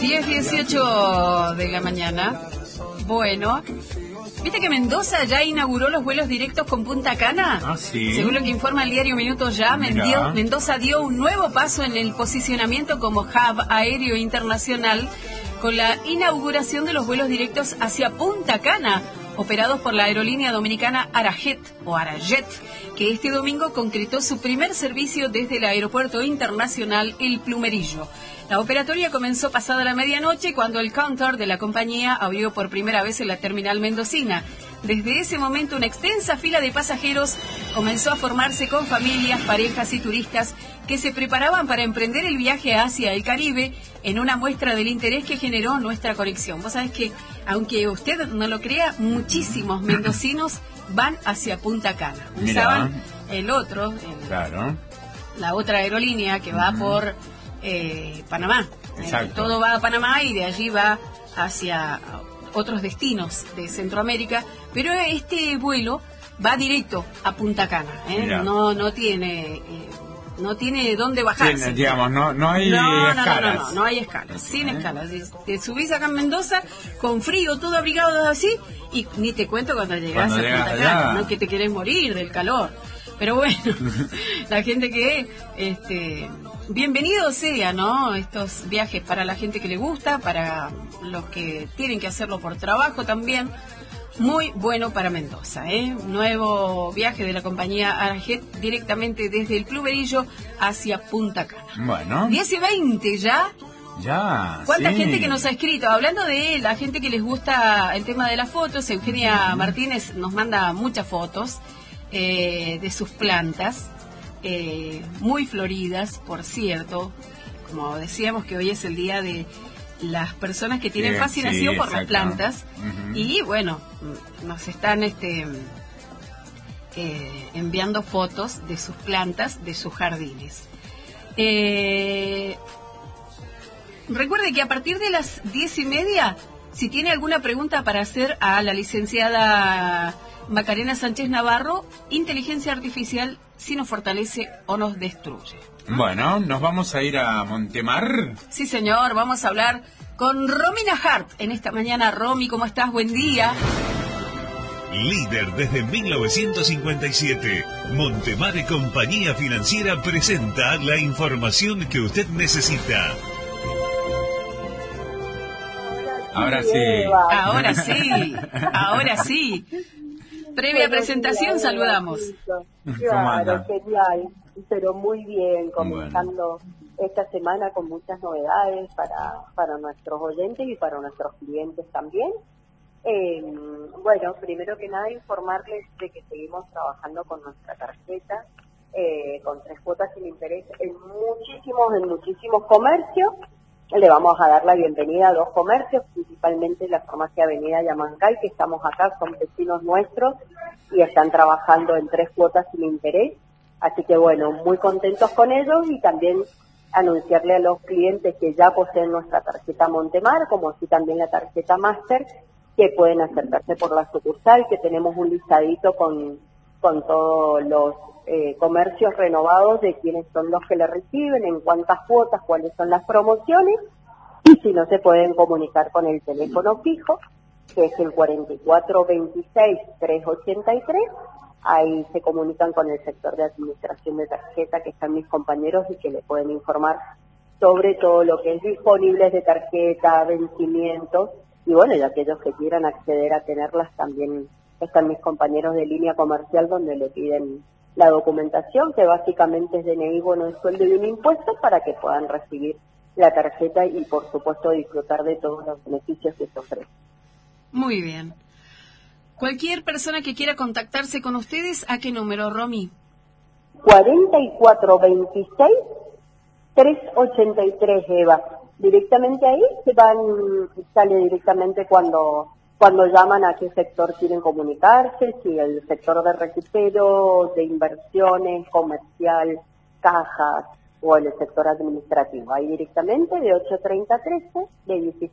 10:18 de la mañana. Bueno, ¿viste que Mendoza ya inauguró los vuelos directos con Punta Cana? Ah, sí. Según lo que informa el diario Minuto Ya, Mendoza dio un nuevo paso en el posicionamiento como hub aéreo internacional con la inauguración de los vuelos directos hacia Punta Cana, operados por la aerolínea dominicana Arajet, que este domingo concretó su primer servicio desde el aeropuerto internacional El Plumerillo. La operatoria comenzó pasada la medianoche cuando el counter de la compañía abrió por primera vez en la terminal mendocina. Desde ese momento, una extensa fila de pasajeros comenzó a formarse con familias, parejas y turistas que se preparaban para emprender el viaje hacia el Caribe en una muestra del interés que generó nuestra conexión. Vos sabés que, aunque usted no lo crea, muchísimos mendocinos van hacia Punta Cana. Usaban la otra aerolínea que va por Panamá. Todo va a Panamá y de allí va hacia otros destinos de Centroamérica, pero este vuelo va directo a Punta Cana, no tiene dónde bajarse. Sí, digamos, no hay escalas. No hay escalas, sin escalas. Te subís acá en Mendoza con frío, todo abrigado así, y ni te cuento cuando llegás a Punta Cana, ¿no? Que te querés morir del calor. Pero bueno, la gente que bienvenido sea, ¿no? Estos viajes para la gente que le gusta, para los que tienen que hacerlo por trabajo también. Muy bueno para Mendoza, Nuevo viaje de la compañía Arajet directamente desde el Plumerillo hacia Punta Cana. Bueno. 10:20 ya. Ya. ¿Cuánta gente que nos ha escrito? Hablando de la gente que les gusta el tema de las fotos, Eugenia Martínez nos manda muchas fotos de sus plantas, muy floridas, por cierto. Como decíamos que hoy es el día de las personas que tienen fascinación por las plantas. Y bueno, nos están enviando fotos de sus plantas, de sus jardines. Recuerde que a partir de las 10:30, si tiene alguna pregunta para hacer a la licenciada Macarena Sánchez Navarro, inteligencia artificial, si nos fortalece o nos destruye. Bueno, ¿nos vamos a ir a Montemar? Sí, señor, vamos a hablar con Romina Hart en esta mañana. Romy, ¿cómo estás? Buen día. Líder desde 1957, Montemar y Compañía Financiera presenta la información que usted necesita. Ahora sí. Ahora sí. Previa presentación, saludamos. Claro, genial, pero muy bien, comenzando esta semana con muchas novedades para nuestros oyentes y para nuestros clientes también. Bueno, primero que nada informarles de que seguimos trabajando con nuestra tarjeta, con 3 cuotas sin interés en muchísimos comercios. Le vamos a dar la bienvenida a 2 comercios, principalmente la farmacia Avenida Yamancay, que estamos acá, son vecinos nuestros y están trabajando en 3 cuotas sin interés. Así que bueno, muy contentos con ellos, y también anunciarle a los clientes que ya poseen nuestra tarjeta Montemar, como así también la tarjeta Master, que pueden acercarse por la sucursal, que tenemos un listadito con todos los comercios renovados de quiénes son los que le reciben, en cuántas cuotas, cuáles son las promociones, y si no se pueden comunicar con el teléfono fijo, que es el 4426-383, ahí se comunican con el sector de administración de tarjeta, que están mis compañeros y que le pueden informar sobre todo lo que es disponibles de tarjeta, vencimientos, y bueno, y aquellos que quieran acceder a tenerlas también están mis compañeros de línea comercial, donde le piden la documentación, que básicamente es DNI, bono de sueldo y un impuesto, para que puedan recibir la tarjeta y por supuesto disfrutar de todos los beneficios que se ofrecen. Muy bien. Cualquier persona que quiera contactarse con ustedes, ¿a qué número, Romy? 4426-383, Eva. Directamente ahí sale directamente cuando llaman a qué sector quieren comunicarse, si el sector de recupero, de inversiones, comercial, cajas o el sector administrativo. Ahí directamente de 8:30 a 13, de 16